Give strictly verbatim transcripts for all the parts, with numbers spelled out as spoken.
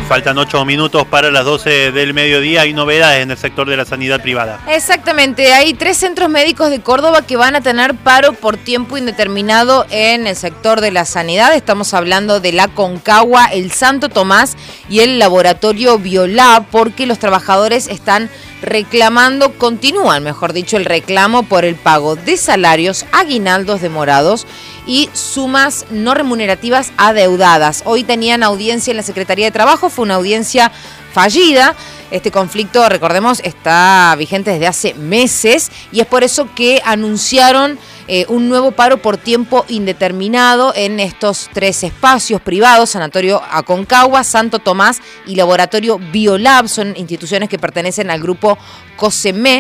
Faltan ocho minutos para las doce del mediodía. Hay novedades en el sector de la sanidad privada. Exactamente, hay tres centros médicos de Córdoba que van a tener paro por tiempo indeterminado en el sector de la sanidad. Estamos hablando de la Aconcagua, el Santo Tomás y el laboratorio Biolab, porque los trabajadores están reclamando, continúan, mejor dicho, el reclamo por el pago de salarios, aguinaldos demorados y sumas no remunerativas adeudadas. Hoy tenían audiencia en la Secretaría de Trabajo, fue una audiencia fallida. Este conflicto, recordemos, está vigente desde hace meses y es por eso que anunciaron eh, un nuevo paro por tiempo indeterminado en estos tres espacios privados: Sanatorio Aconcagua, Santo Tomás y Laboratorio Biolab. Son instituciones que pertenecen al grupo COSEME,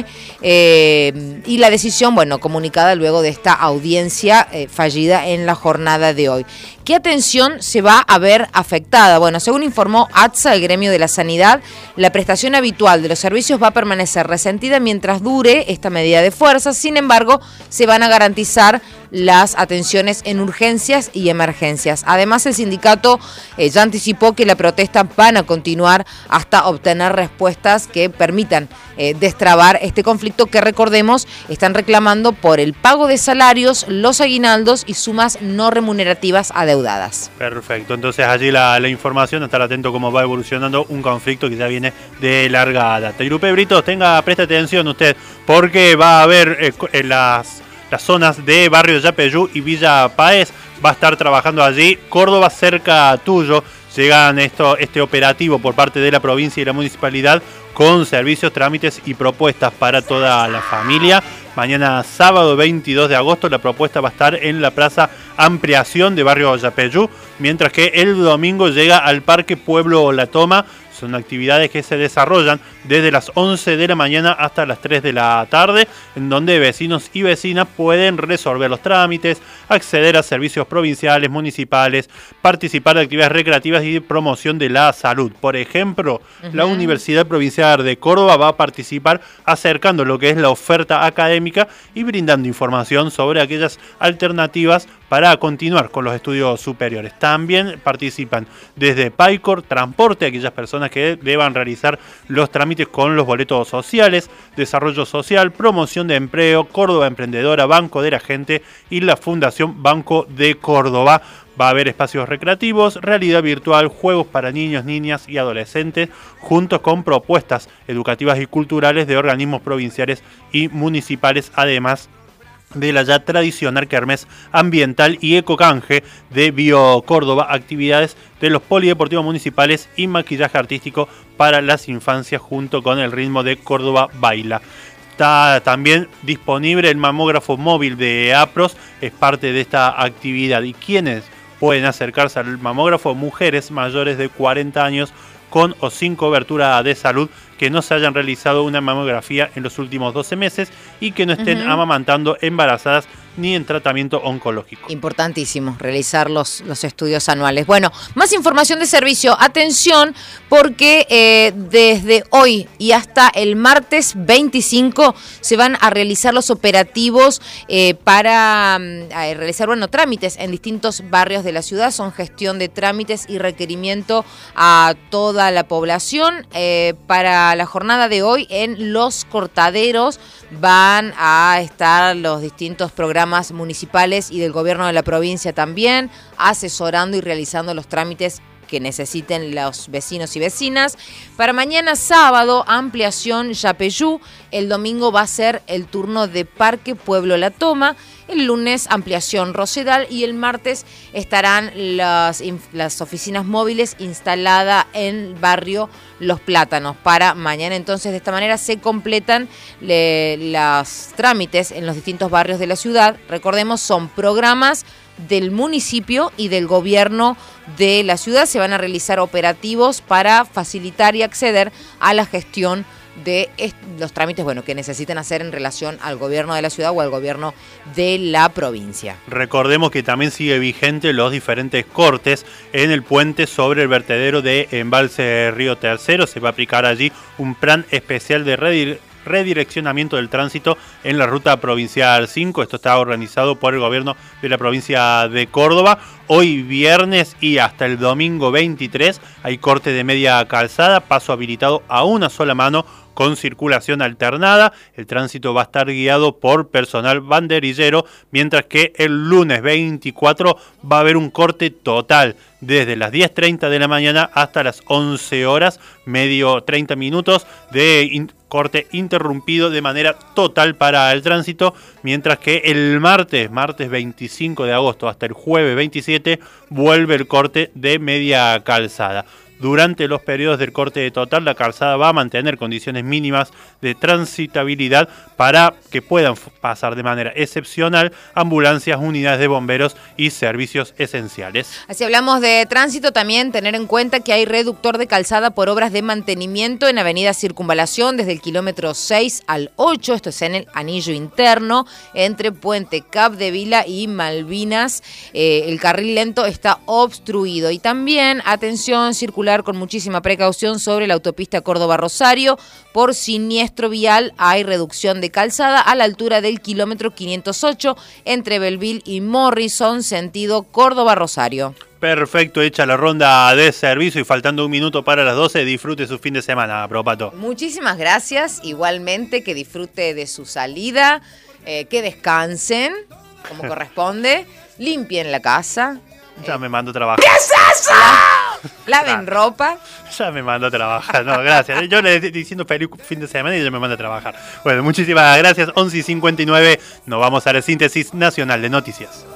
eh, y la decisión, bueno, comunicada luego de esta audiencia eh, fallida en la jornada de hoy. ¿Qué atención se va a ver afectada? Bueno, según informó ATSA, el gremio de la sanidad, la prestación habitual de los servicios va a permanecer resentida mientras dure esta medida de fuerza. Sin embargo, se van a garantizar las atenciones en urgencias y emergencias. Además, el sindicato eh, ya anticipó que la protesta van a continuar hasta obtener respuestas que permitan eh, destrabar este conflicto que, recordemos, están reclamando por el pago de salarios, los aguinaldos y sumas no remunerativas adeudadas. Perfecto, entonces allí la, la información, estar atento cómo va evolucionando un conflicto que ya viene de larga data. Y Grupo Britos, tenga, preste atención usted, porque va a haber eh, en las... las zonas de Barrio Yapeyú y Villa Páez, va a estar trabajando allí. Córdoba cerca tuyo, llegan esto, este operativo por parte de la provincia y la municipalidad con servicios, trámites y propuestas para toda la familia. Mañana sábado veintidós de agosto la propuesta va a estar en la Plaza Ampliación de Barrio Yapeyú, mientras que el domingo llega al Parque Pueblo La Toma. Son actividades que se desarrollan desde las once de la mañana hasta las tres de la tarde, en donde vecinos y vecinas pueden resolver los trámites, acceder a servicios provinciales, municipales, participar de actividades recreativas y de promoción de la salud. Por ejemplo, uh-huh. la Universidad Provincial de Córdoba va a participar acercando lo que es la oferta académica y brindando información sobre aquellas alternativas para continuar con los estudios superiores. También participan desde PAICOR, transporte, aquellas personas que deban realizar los trámites con los boletos sociales, desarrollo social, promoción de empleo, Córdoba Emprendedora, Banco de la Gente y la Fundación Banco de Córdoba. Va a haber espacios recreativos, realidad virtual, juegos para niños, niñas y adolescentes, juntos con propuestas educativas y culturales de organismos provinciales y municipales, además de la ya tradicional kermés ambiental y ecocanje de Bio Córdoba, actividades de los polideportivos municipales y maquillaje artístico para las infancias junto con el ritmo de Córdoba Baila. Está también disponible el mamógrafo móvil de APROS, es parte de esta actividad. ¿Y quiénes pueden acercarse al mamógrafo? Mujeres mayores de cuarenta años con o sin cobertura de salud que no se hayan realizado una mamografía en los últimos doce meses y que no estén uh-huh. amamantando, embarazadas ni en tratamiento oncológico. Importantísimo realizar los, los estudios anuales. Bueno, más información de servicio. Atención, porque eh, desde hoy y hasta el martes veinticinco se van a realizar los operativos eh, para eh, realizar, bueno, trámites en distintos barrios de la ciudad. Son gestión de trámites y requerimiento a toda la población. Eh, para la jornada de hoy en Los Cortaderos van a estar los distintos programas municipales y del gobierno de la provincia también, asesorando y realizando los trámites que necesiten los vecinos y vecinas. Para mañana sábado, Ampliación Yapeyú. El domingo va a ser el turno de Parque Pueblo La Toma. El lunes, Ampliación Rosedal. Y el martes estarán las, las oficinas móviles instaladas en barrio Los Plátanos. Para mañana, entonces, de esta manera se completan le, los trámites en los distintos barrios de la ciudad. Recordemos, son programas del municipio y del gobierno de la ciudad. Se van a realizar operativos para facilitar y acceder a la gestión de los trámites, bueno, que necesiten hacer en relación al gobierno de la ciudad o al gobierno de la provincia. Recordemos que también sigue vigente los diferentes cortes en el puente sobre el vertedero de Embalse Río Tercero. Se va a aplicar allí un plan especial de redir redireccionamiento del tránsito en la ruta provincial cinco. Esto está organizado por el gobierno de la provincia de Córdoba. Hoy viernes y hasta el domingo veintitrés hay corte de media calzada, paso habilitado a una sola mano con circulación alternada. El tránsito va a estar guiado por personal banderillero, mientras que el lunes veinticuatro va a haber un corte total desde las diez treinta de la mañana hasta las once horas, medio treinta minutos de in- corte interrumpido de manera total para el tránsito, mientras que el martes, martes veinticinco de agosto hasta el jueves veintisiete, vuelve el corte de media calzada. Durante los periodos del corte total, la calzada va a mantener condiciones mínimas de transitabilidad para que puedan pasar de manera excepcional ambulancias, unidades de bomberos y servicios esenciales. Así hablamos de tránsito, también tener en cuenta que hay reductor de calzada por obras de mantenimiento en Avenida Circunvalación desde el kilómetro seis al ocho, esto es en el anillo interno, entre Puente Capdevila y Malvinas. Eh, el carril lento está obstruido y también, atención, circular con muchísima precaución sobre la autopista Córdoba-Rosario. Por siniestro vial hay reducción de calzada a la altura del kilómetro quinientos ocho entre Belville y Morrison, sentido Córdoba-Rosario. Perfecto, hecha la ronda de servicio y faltando un minuto para las doce, disfrute su fin de semana, Propato. Muchísimas gracias, igualmente que disfrute de su salida, eh, que descansen como corresponde, limpien la casa. Ya eh, me mando a trabajar. ¿Qué es eso? Laven ropa. Ya me mando a trabajar, no, gracias. Yo le estoy diciendo feliz fin de semana y ya me mando a trabajar. Bueno, muchísimas gracias. once y cincuenta y nueve, nos vamos a la síntesis nacional de noticias.